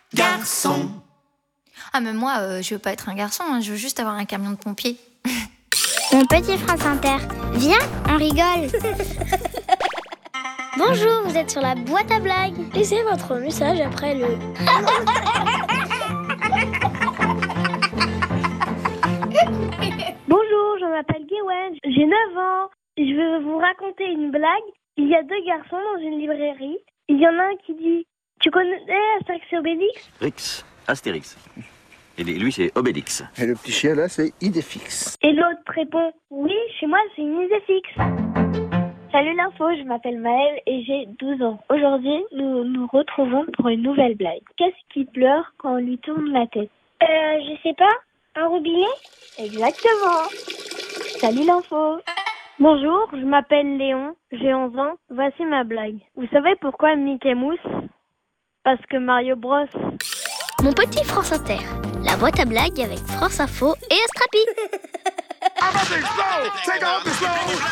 garçon. Ah mais moi, je veux pas être un garçon, hein, je veux juste avoir un camion de pompier. Mon petit France Inter, viens, on rigole. Bonjour, vous êtes sur la boîte à blagues. Laissez votre message après le... Bonjour, je m'appelle Gwen, j'ai 9 ans. Je vais vous raconter une blague. Il y a 2 garçons dans une librairie. Il y en a un qui dit « Tu connais Astérix et Obélix ?» Rix, Astérix. Et lui, c'est Obélix. Et le petit chien là, c'est Idéfix. Et l'autre répond « Oui, chez moi, c'est une Idéfix. » Salut l'info, je m'appelle Maëlle et j'ai 12 ans. Aujourd'hui, nous nous retrouvons pour une nouvelle blague. Qu'est-ce qui pleure quand on lui tourne la tête? Je sais pas, un robinet? Exactement. Salut l'info. Bonjour, je m'appelle Léon, j'ai 11 ans. Voici ma blague. Vous savez pourquoi Mickey mousse? Parce que Mario Bros. Mon petit France Inter, la boîte à blagues avec France Info et Astrapi.